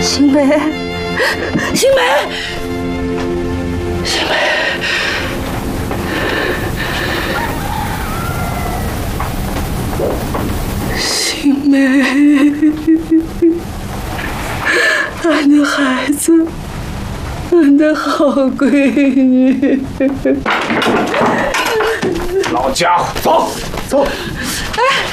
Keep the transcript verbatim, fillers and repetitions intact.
新梅，新梅，新梅，新梅，俺的孩子，俺的好闺女。 老家伙，走走。哎。